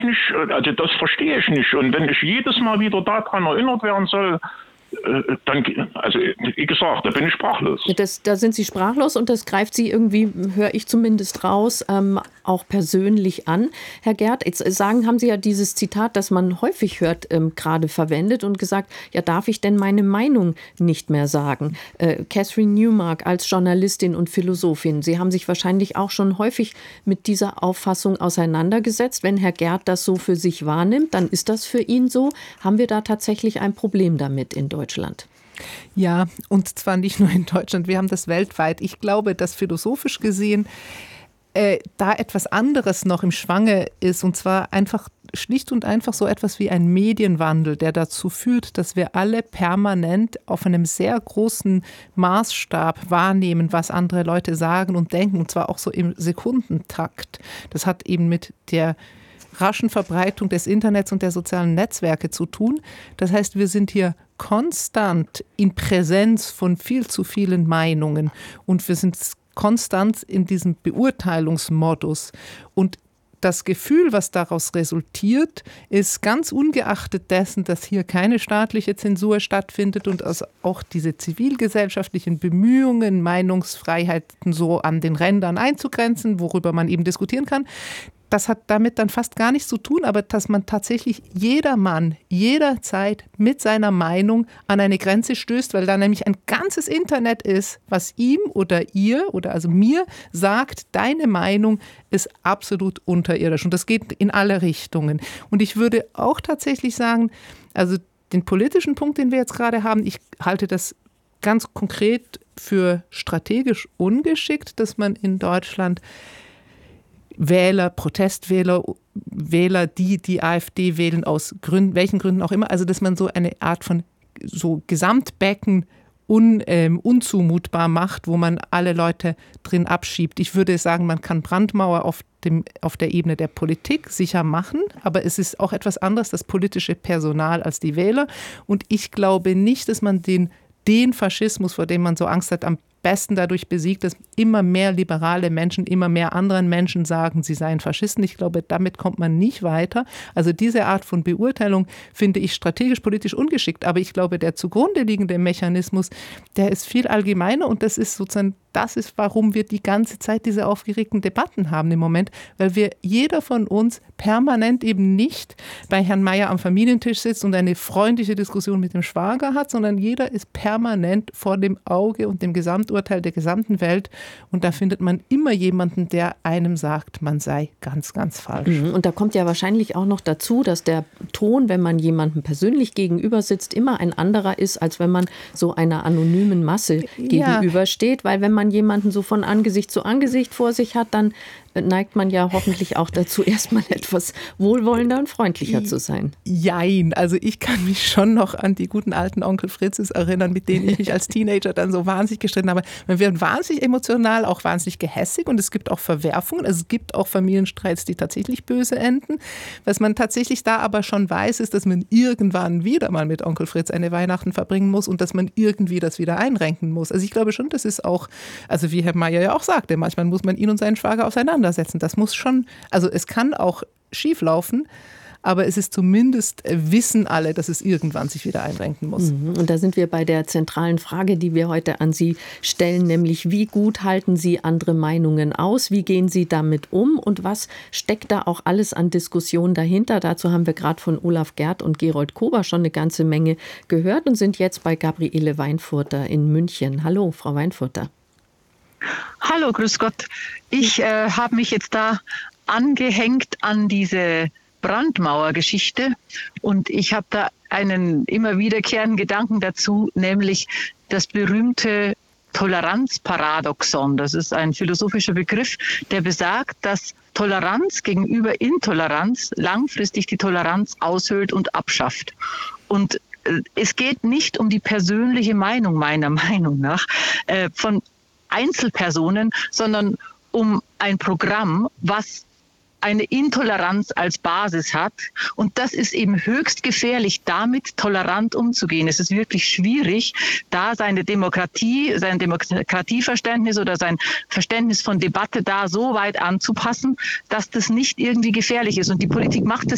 nicht, also das verstehe ich nicht. Und wenn ich jedes Mal wieder daran erinnert werden soll, dann, also wie gesagt, da bin ich sprachlos. Da sind Sie sprachlos und das greift Sie irgendwie, höre ich zumindest raus, auch persönlich an. Herr Gerd, jetzt haben Sie ja dieses Zitat, das man häufig hört, gerade verwendet und gesagt, ja, darf ich denn meine Meinung nicht mehr sagen? Catherine Newmark als Journalistin und Philosophin, Sie haben sich wahrscheinlich auch schon häufig mit dieser Auffassung auseinandergesetzt. Wenn Herr Gerd das so für sich wahrnimmt, dann ist das für ihn so. Haben wir da tatsächlich ein Problem damit in Deutschland? Ja, und zwar nicht nur in Deutschland, wir haben das weltweit. Ich glaube, dass philosophisch gesehen da etwas anderes noch im Schwange ist, und zwar einfach schlicht und einfach so etwas wie ein Medienwandel, der dazu führt, dass wir alle permanent auf einem sehr großen Maßstab wahrnehmen, was andere Leute sagen und denken, und zwar auch so im Sekundentakt. Das hat eben mit der raschen Verbreitung des Internets und der sozialen Netzwerke zu tun. Das heißt, wir sind hier konstant in Präsenz von viel zu vielen Meinungen und wir sind konstant in diesem Beurteilungsmodus. Und das Gefühl, was daraus resultiert, ist ganz ungeachtet dessen, dass hier keine staatliche Zensur stattfindet und auch diese zivilgesellschaftlichen Bemühungen, Meinungsfreiheiten so an den Rändern einzugrenzen, worüber man eben diskutieren kann. Das hat damit dann fast gar nichts zu tun, aber dass man tatsächlich jedermann jederzeit mit seiner Meinung an eine Grenze stößt, weil da nämlich ein ganzes Internet ist, was ihm oder ihr oder also mir sagt, deine Meinung ist absolut unterirdisch. Und das geht in alle Richtungen. Und ich würde auch tatsächlich sagen, also den politischen Punkt, den wir jetzt gerade haben, ich halte das ganz konkret für strategisch ungeschickt, dass man in Deutschland Wähler, Protestwähler, Wähler, die AfD wählen, aus Gründen, welchen Gründen auch immer, also dass man so eine Art von so Gesamtbecken unzumutbar macht, wo man alle Leute drin abschiebt. Ich würde sagen, man kann Brandmauer auf der Ebene der Politik sicher machen, aber es ist auch etwas anderes, das politische Personal als die Wähler. Und ich glaube nicht, dass man den Faschismus, vor dem man so Angst hat, am besten dadurch besiegt, dass immer mehr liberale Menschen, immer mehr anderen Menschen sagen, sie seien Faschisten. Ich glaube, damit kommt man nicht weiter. Also diese Art von Beurteilung finde ich strategisch, politisch ungeschickt. Aber ich glaube, der zugrunde liegende Mechanismus, der ist viel allgemeiner und das ist sozusagen, warum wir die ganze Zeit diese aufgeregten Debatten haben im Moment, weil jeder von uns permanent eben nicht bei Herrn Meier am Familientisch sitzt und eine freundliche Diskussion mit dem Schwager hat, sondern jeder ist permanent vor dem Auge und dem Gesamturteil der gesamten Welt und da findet man immer jemanden, der einem sagt, man sei ganz, ganz falsch. Und da kommt ja wahrscheinlich auch noch dazu, dass der Ton, wenn man jemandem persönlich gegenüber sitzt, immer ein anderer ist, als wenn man so einer anonymen Masse gegenübersteht, weil wenn man jemanden so von Angesicht zu Angesicht vor sich hat, dann neigt man ja hoffentlich auch dazu, erstmal etwas wohlwollender und freundlicher zu sein. Jein, also ich kann mich schon noch an die guten alten Onkel Fritzes erinnern, mit denen ich mich als Teenager dann so wahnsinnig gestritten habe. Man wird wahnsinnig emotional, auch wahnsinnig gehässig und es gibt auch Verwerfungen. Es gibt auch Familienstreits, die tatsächlich böse enden. Was man tatsächlich da aber schon weiß, ist, dass man irgendwann wieder mal mit Onkel Fritz eine Weihnachten verbringen muss und dass man irgendwie das wieder einrenken muss. Also ich glaube schon, das ist auch, also wie Herr Meier ja auch sagte, manchmal muss man ihn und seinen Schwager auseinandersetzen. Das muss schon, also es kann auch schief laufen, aber es ist zumindest, wissen alle, dass es irgendwann sich wieder einrenken muss. Und da sind wir bei der zentralen Frage, die wir heute an Sie stellen, nämlich wie gut halten Sie andere Meinungen aus, wie gehen Sie damit um und was steckt da auch alles an Diskussionen dahinter? Dazu haben wir gerade von Olaf Gerd und Gerold Kober schon eine ganze Menge gehört und sind jetzt bei Gabriele Weinfurter in München. Hallo, Frau Weinfurter. Hallo, grüß Gott. Ich habe mich jetzt da angehängt an diese Brandmauer-Geschichte und ich habe da einen immer wiederkehrenden Gedanken dazu, nämlich das berühmte Toleranzparadoxon. Das ist ein philosophischer Begriff, der besagt, dass Toleranz gegenüber Intoleranz langfristig die Toleranz aushöhlt und abschafft. Und es geht nicht um die persönliche Meinung, meiner Meinung nach, von Einzelpersonen, sondern um ein Programm, was eine Intoleranz als Basis hat. Und das ist eben höchst gefährlich, damit tolerant umzugehen. Es ist wirklich schwierig, da sein Demokratieverständnis oder sein Verständnis von Debatte da so weit anzupassen, dass das nicht irgendwie gefährlich ist. Und die Politik macht das